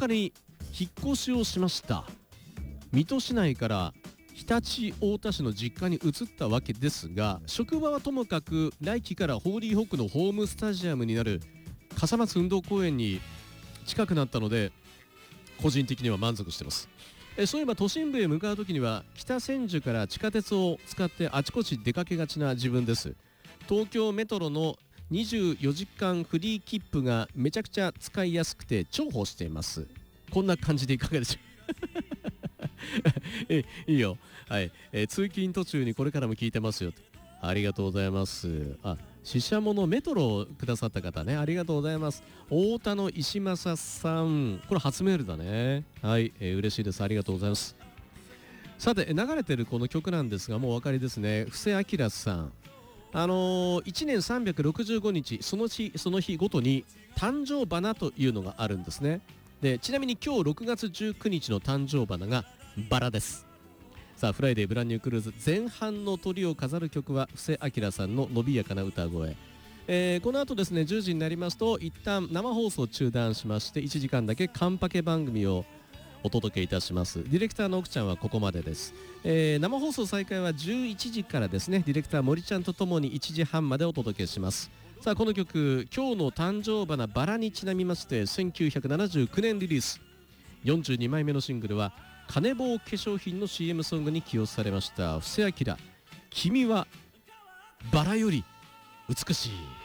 日に引っ越しをしました。水戸市内から常陸太田市の実家に移ったわけですが、職場はともかく来期からホーリーホックのホームスタジアムになる笠松運動公園に近くなったので、個人的には満足してます。そういえば都心部へ向かう時には北千住から地下鉄を使ってあちこち出かけがちな自分です。東京メトロの24時間フリー切符がめちゃくちゃ使いやすくて重宝しています。こんな感じでいかがでしょういいよ、はい。通勤途中にこれからも聞いてますよと。ありがとうございます。ししゃものメトロをくださった方ね、ありがとうございます。太田の石正さん、これ初メールだね。はい、嬉しいです。ありがとうございます。さて、流れてるこの曲なんですが、もうお分かりですね。布施明さん、1年365日その日その日ごとに誕生花というのがあるんですね。で、ちなみに今日6月19日の誕生花がバラです。さあ、フライデーブランニュークルーズ前半の鳥を飾る曲は布施明さんの伸びやかな歌声。この後ですね、10時になりますと一旦生放送中断しまして、1時間だけカンパケ番組をお届けいたします。ディレクターの奥ちゃんはここまでです。生放送再開は11時からですね。ディレクター森ちゃんとともに1時半までお届けします。さあ、この曲、今日の誕生花バラにちなみまして1979年リリース、42枚目のシングルは金棒化粧品の CM ソングに起用されました布施明、君はバラより美しい。